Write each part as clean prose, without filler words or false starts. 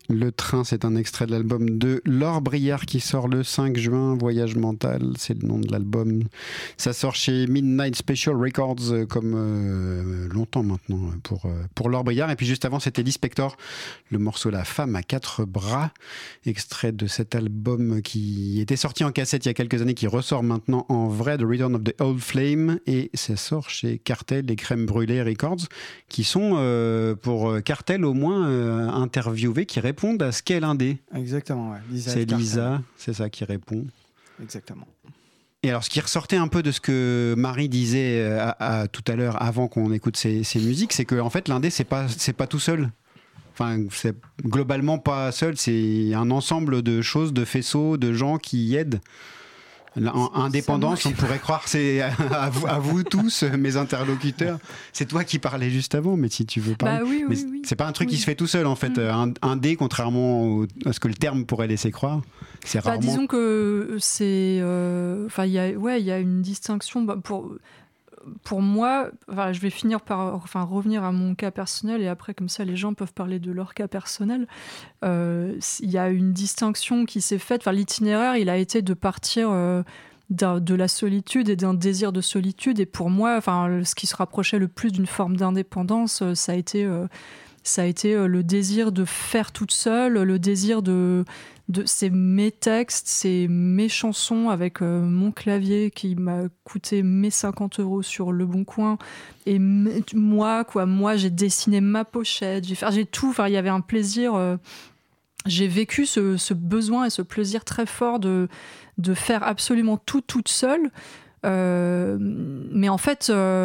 Le train, c'est un extrait de l'album de Laure Briard qui sort le 5 juin. Voyage mental, c'est le nom de l'album. Ça sort chez Midnight Special Records, comme longtemps maintenant pour Laure Briard. Et puis juste avant, c'était Lee Spector, le morceau La femme à quatre bras, extrait de cet album qui était sorti en cassette il y a quelques années, qui ressort maintenant en vrai, The Return of the Old Flame. Et ça sort chez Cartel et Crème Brûlée Records, qui sont pour Cartel au moins interviewés, qui répondent à ce qu'est l'indé. Exactement, ouais. C'est Lisa, c'est ça qui répond. Exactement. Et alors, ce qui ressortait un peu de ce que Marie disait tout à l'heure, avant qu'on écoute ces musiques, c'est que en fait, l'indé, c'est pas tout seul. Enfin, c'est globalement pas seul. C'est un ensemble de choses, de faisceaux, de gens qui y aident. Indépendance, on pourrait croire c'est à vous tous, mes interlocuteurs. C'est toi qui parlais juste avant, mais si tu veux parler. Oui, mais c'est pas un truc qui se fait tout seul en fait. Indé, contrairement à ce que le terme pourrait laisser croire, c'est rarement. Disons que c'est, il y a une distinction pour moi. Je vais finir par revenir à mon cas personnel et après comme ça les gens peuvent parler de leur cas personnel. Il y a une distinction qui s'est faite. L'itinéraire, il a été de partir de la solitude et d'un désir de solitude. Et pour moi, ce qui se rapprochait le plus d'une forme d'indépendance, ça a été le désir de faire toute seule, le désir c'est mes textes, c'est mes chansons avec mon clavier qui m'a coûté mes 50 € sur Le Bon Coin. Et moi, j'ai dessiné ma pochette, j'ai tout. Il y avait un plaisir. J'ai vécu ce besoin et ce plaisir très fort de faire absolument tout toute seule. Mais en fait,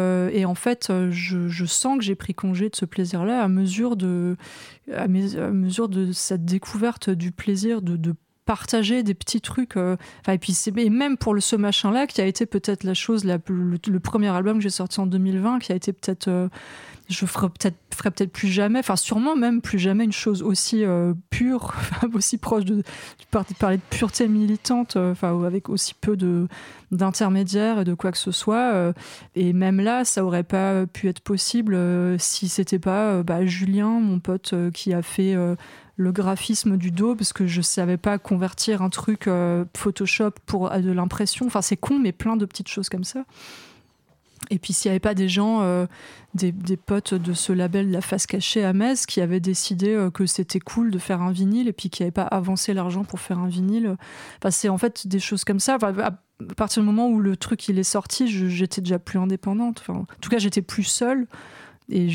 je sens que j'ai pris congé de ce plaisir-là à mesure de cette découverte du plaisir de partager des petits trucs. Et même pour ce machin-là, qui a été peut-être la chose, le premier album que j'ai sorti en 2020, qui a été peut-être... je ferai peut-être plus jamais, sûrement même plus jamais une chose aussi pure, aussi proche de parler de pureté militante, avec aussi peu d'intermédiaires et de quoi que ce soit. Et même là, ça aurait pas pu être possible si c'était pas Julien, mon pote, qui a fait le graphisme du dos, parce que je savais pas convertir un truc Photoshop pour de l'impression. C'est con, mais plein de petites choses comme ça. Et puis s'il n'y avait pas des gens, des potes de ce label La Face Cachée à Metz, qui avaient décidé que c'était cool de faire un vinyle et puis qui n'avaient pas avancé l'argent pour faire un vinyle. C'est en fait des choses comme ça. À partir du moment où le truc il est sorti, j'étais déjà plus indépendante. En tout cas, j'étais plus seule. Et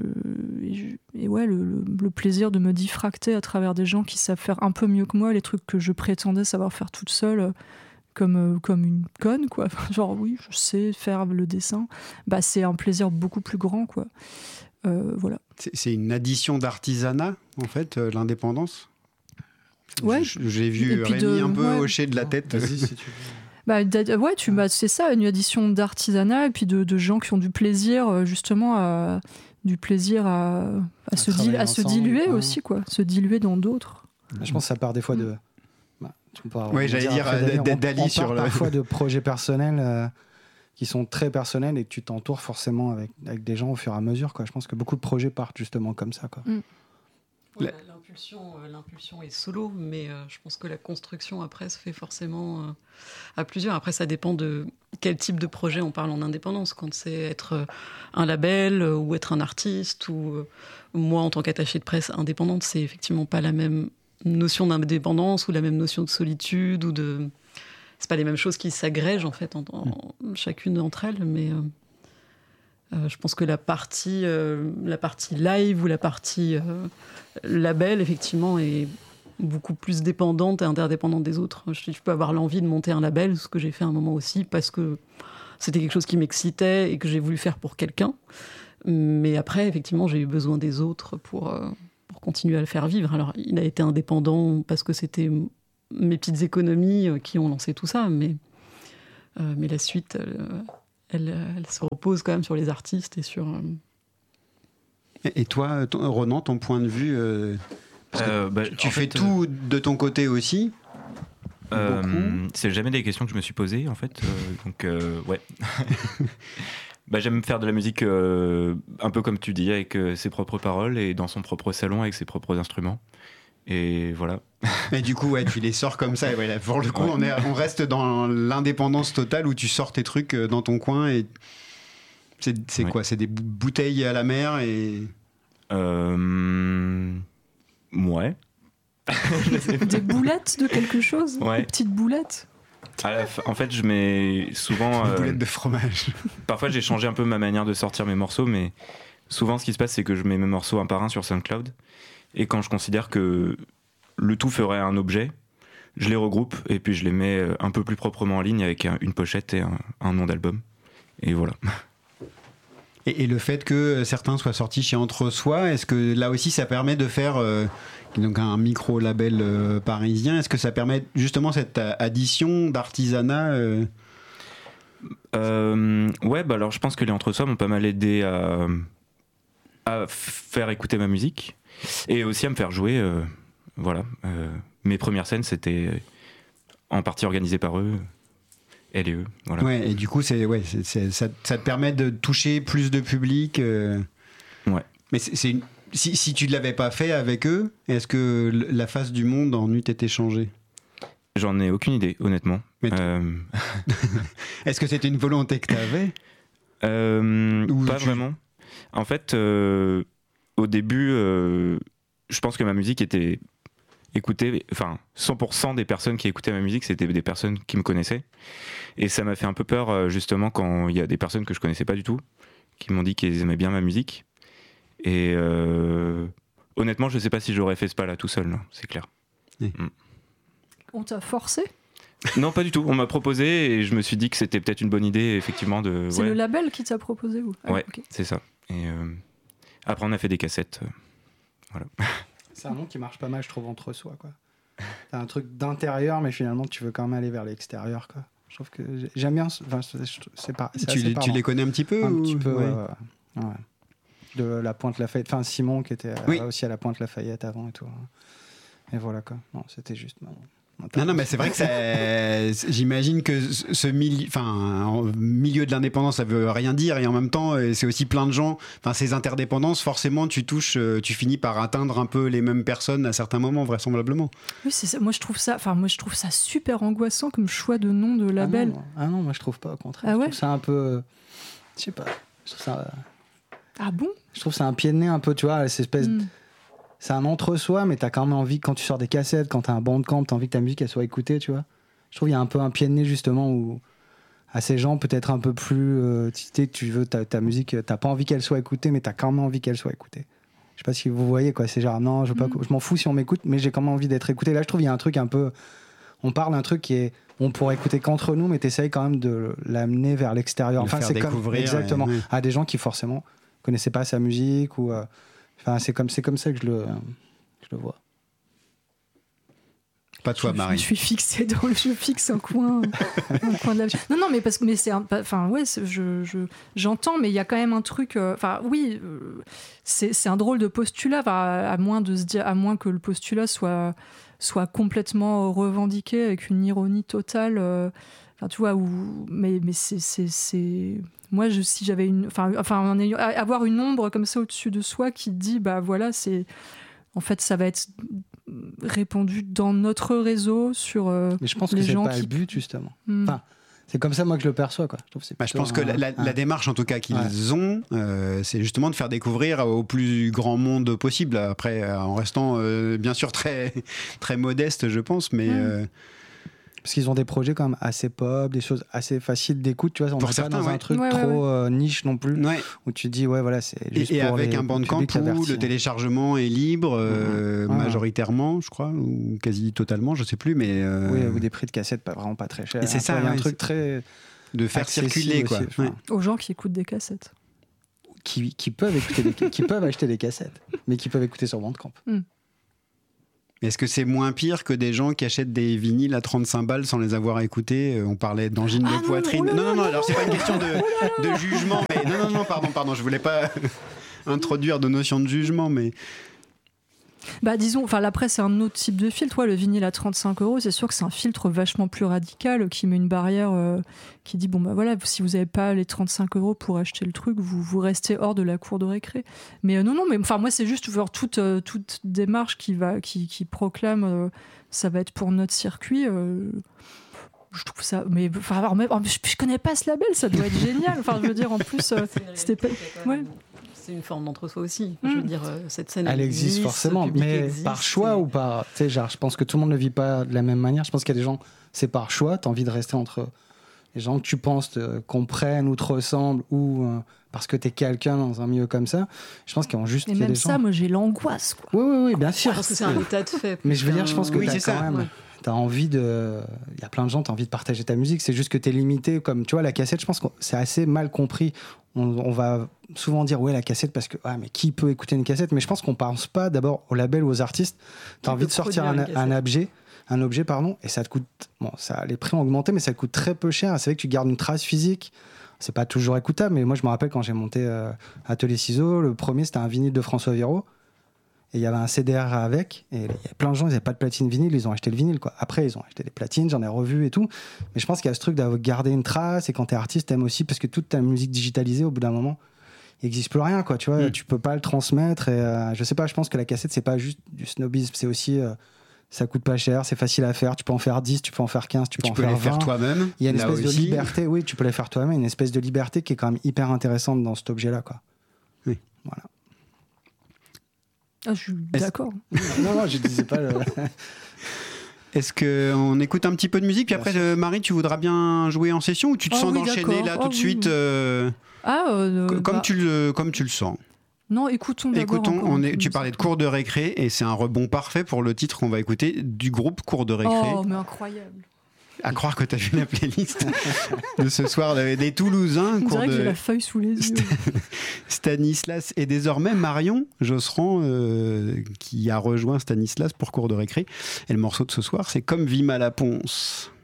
le plaisir de me diffracter à travers des gens qui savent faire un peu mieux que moi les trucs que je prétendais savoir faire toute seule. Comme une conne, quoi. Oui, je sais faire le dessin. C'est un plaisir beaucoup plus grand, quoi. Voilà. C'est une addition d'artisanat, en fait, l'indépendance. Ouais. J'ai vu Rémi un peu hocher de la tête. Vas-y, si tu veux. C'est ça, une addition d'artisanat et puis de gens qui ont du plaisir, justement, à se diluer aussi, quoi. Se diluer dans d'autres. Je pense que ça part des fois de... Oui, j'allais dire d'Ali sur parfois de projets personnels qui sont très personnels et que tu t'entoures forcément avec des gens au fur et à mesure, quoi. Je pense que beaucoup de projets partent justement comme ça, quoi. L'impulsion est solo, mais je pense que la construction après se fait forcément à plusieurs. Après, ça dépend de quel type de projet on parle en indépendance. Quand c'est être un label ou être un artiste, ou moi en tant qu'attachée de presse indépendante, c'est effectivement pas la même notion d'indépendance ou la même notion de solitude c'est pas les mêmes choses qui s'agrègent en fait chacune d'entre elles, mais je pense que la partie live ou la partie label effectivement est beaucoup plus dépendante et interdépendante des autres. Je peux avoir l'envie de monter un label, ce que j'ai fait à un moment aussi parce que c'était quelque chose qui m'excitait et que j'ai voulu faire pour quelqu'un, mais après effectivement j'ai eu besoin des autres pour continuer à le faire vivre. Alors, il a été indépendant parce que c'était mes petites économies qui ont lancé tout ça, mais la suite, elle se repose quand même sur les artistes et sur... Et toi, Ronan, ton point de vue, tu fais tout de ton côté aussi. C'est jamais des questions que je me suis posées, en fait. Ouais. J'aime faire de la musique un peu comme tu dis, avec ses propres paroles et dans son propre salon avec ses propres instruments. Et voilà. Et du coup, ouais, tu les sors comme ça. Et ouais, pour le coup, on reste dans l'indépendance totale où tu sors tes trucs dans ton coin. Et c'est quoi ? C'est des bouteilles à la mer et... Ouais. Des boulettes de quelque chose ? Ouais. Des petites boulettes ? En fait, je mets souvent... Des boulettes de fromage. Parfois, j'ai changé un peu ma manière de sortir mes morceaux, mais souvent, ce qui se passe, c'est que je mets mes morceaux un par un sur SoundCloud. Et quand je considère que le tout ferait un objet, je les regroupe et puis je les mets un peu plus proprement en ligne avec une pochette et un nom d'album. Et voilà. Et le fait que certains soient sortis chez Entre Soi, est-ce que là aussi ça permet de faire donc un micro-label parisien ? Est-ce que ça permet justement cette addition d'artisanat Ouais, bah alors je pense que les Entre Soi m'ont pas mal aidé à faire écouter ma musique et aussi à me faire jouer. Voilà. Mes premières scènes, c'était en partie organisées par eux. Elle et eux, voilà. Ouais, et du coup, ça te permet de toucher plus de public. Ouais. Mais si tu ne l'avais pas fait avec eux, est-ce que la face du monde en eût été changée ? J'en ai aucune idée, honnêtement. Est-ce que c'était une volonté que tu avais ? Pas vraiment. En fait, au début, je pense que ma musique était écoutée. Enfin, 100% des personnes qui écoutaient ma musique, c'était des personnes qui me connaissaient. Et ça m'a fait un peu peur, justement, quand il y a des personnes que je connaissais pas du tout, qui m'ont dit qu'ils aimaient bien ma musique. Et honnêtement, je sais pas si j'aurais fait ce pas-là tout seul, là, c'est clair. Oui. On t'a forcé ? Non, pas du tout. On m'a proposé et je me suis dit que c'était peut-être une bonne idée, effectivement. C'est le label qui t'a proposé ou... Ouais, okay. C'est ça. Et après, on a fait des cassettes. Voilà. C'est un nom qui marche pas mal, je trouve, Entre Soi, quoi. T'as un truc d'intérieur, mais finalement, tu veux quand même aller vers l'extérieur, quoi. Je trouve que j'aime bien. Enfin, c'est pas. Tu les connais un petit peu ? Un petit peu, ouais. De la Pointe Lafayette. Enfin, Simon qui était aussi à la Pointe Lafayette avant et tout. Et voilà, quoi. Non, c'était juste. Non, mais c'est vrai que j'imagine que ce milieu de l'indépendance, ça veut rien dire, et en même temps, c'est aussi plein de gens. Enfin, ces interdépendances, forcément, tu finis par atteindre un peu les mêmes personnes à certains moments, vraisemblablement. Oui, c'est ça. Moi, je trouve ça super angoissant comme choix de nom de label. Ah non, moi, je trouve pas. Au contraire, ah ouais, je trouve ça un peu, je sais pas. Je trouve ça. Ah bon ? Je trouve ça un pied de nez un peu, tu vois, cette espèce. C'est un entre-soi, mais t'as quand même envie, quand tu sors des cassettes, quand t'as un bandcamp, t'as envie que ta musique elle soit écoutée, tu vois. Je trouve qu'il y a un peu un pied de nez, justement, où à ces gens, peut-être un peu plus. Tu veux ta musique, t'as pas envie qu'elle soit écoutée, mais t'as quand même envie qu'elle soit écoutée. Je sais pas si vous voyez, quoi. C'est genre, non, je m'en fous si on m'écoute, mais j'ai quand même envie d'être écouté. Là, je trouve qu'il y a un truc un peu. On parle d'un truc qui est. On pourrait écouter qu'entre nous, mais t'essayes quand même de l'amener vers l'extérieur. Enfin, c'est comme. Exactement. À des gens qui, forcément, connaissaient pas sa musique ou. Enfin, c'est comme ça que je le vois. Pas toi, Marie. Je suis fixée je fixe un coin de la. Non, mais parce que c'est enfin ouais, j'entends, mais il y a quand même un truc. Enfin oui, c'est un drôle de postulat, à moins que le postulat soit complètement revendiqué avec une ironie totale. Enfin tu vois, mais c'est moi, si j'avais avoir une ombre comme ça au-dessus de soi qui dit, bah voilà, en fait, ça va être répandu dans notre réseau sur mais je pense les que c'est gens pas le but, justement. Enfin, c'est comme ça, moi, que je le perçois, quoi. Je pense que la démarche, en tout cas, qu'ils ont, c'est justement de faire découvrir au plus grand monde possible. Après, en restant, bien sûr, très, très modeste, je pense, mais... Parce qu'ils ont des projets quand même assez pop, des choses assez faciles d'écoute, tu vois, on n'est pas dans un truc trop niche non plus, où tu te dis, voilà, c'est juste et pour avec un bandcamp où le téléchargement est libre, majoritairement, je crois, ou quasi totalement, je sais plus, mais... Oui, ou des prix de cassettes vraiment pas très chers. Et c'est ça, il y a un truc très... De faire circuler, quoi. Aux gens qui écoutent des cassettes. Qui peuvent qui peuvent acheter des cassettes, mais qui peuvent écouter sur Bandcamp. Est-ce que c'est moins pire que des gens qui achètent des vinyles à 35 balles sans les avoir écoutés ? On parlait d'angine de poitrine. Non, alors c'est pas une question de jugement. Mais non, pardon, je voulais pas introduire de notion de jugement, mais... Bah disons, enfin après c'est un autre type de filtre. Ouais, le vinyle à 35 €, c'est sûr que c'est un filtre vachement plus radical qui met une barrière qui dit bon bah voilà, si vous n'avez pas les 35 € pour acheter le truc, vous restez hors de la cour de récré. Mais non, mais enfin moi c'est juste voir toute démarche qui proclame ça va être pour notre circuit. Je trouve ça, mais enfin alors, même, je connais pas ce label, ça doit être génial. Enfin je veux dire en plus c'était pas. Ouais. C'est une forme d'entre-soi aussi. Je veux dire, cette scène. Elle existe forcément, mais par choix ou par. Tu sais, genre, je pense que tout le monde ne le vit pas de la même manière. Je pense qu'il y a des gens, c'est par choix. Tu as envie de rester entre les gens que tu penses comprennent ou te ressemblent ou parce que tu es quelqu'un dans un milieu comme ça. Je pense qu'il y a juste. Et même ça, moi, j'ai l'angoisse. Quoi. Oui, bien sûr. Parce que c'est un état de fait. Mais je veux dire, je pense que oui, t'as c'est quand ça. même. Ouais. T'as envie de. Il y a plein de gens, t'as envie de partager ta musique. C'est juste que t'es limité. Comme tu vois, la cassette, je pense que c'est assez mal compris. On va souvent dire ouais la cassette parce que mais qui peut écouter une cassette, mais je pense qu'on pense pas d'abord au label ou aux artistes. T'as envie de sortir un objet et ça te coûte les prix ont augmenté mais ça te coûte très peu cher. C'est vrai que tu gardes une trace physique, c'est pas toujours écoutable, mais moi je me rappelle quand j'ai monté Atelier Ciseaux, le premier c'était un vinyle de François Viraud et il y avait un CDR avec et il y a plein de gens, ils n'avaient pas de platine vinyle, ils ont acheté le vinyle quoi. Après ils ont acheté des platines, j'en ai revu et tout, mais je pense qu'il y a ce truc d'avoir gardé une trace et quand t'es artiste t'aimes aussi parce que toute ta musique digitalisée au bout d'un moment il n'existe plus rien quoi, tu vois, tu peux pas le transmettre et je sais pas, je pense que la cassette c'est pas juste du snobisme, c'est aussi ça coûte pas cher, c'est facile à faire, tu peux en faire 10, tu peux en faire 15, tu peux en faire 20. Tu peux les faire toi-même. Il y a une espèce de liberté, oui, tu peux les faire toi-même, une espèce de liberté qui est quand même hyper intéressante dans cet objet-là, quoi. Oui. Voilà. Ah, je suis d'accord. Non, je disais pas. Est-ce qu'on écoute un petit peu de musique, puis après, Marie, tu voudras bien jouer en session ou tu te sens d'enchaîner là tout de suite comme tu le sens? Non, écoutons d'abord. Tu parlais de cours de récré et c'est un rebond parfait pour le titre qu'on va écouter du groupe Cours de récré. Oh, mais incroyable. À croire que tu as vu la playlist de ce soir des Toulousains. On dirait que j'ai la feuille sous les yeux. Stanislas et désormais Marion Josserand qui a rejoint Stanislas pour Cours de récré. Et le morceau de ce soir, c'est Comme Vima la Ponce.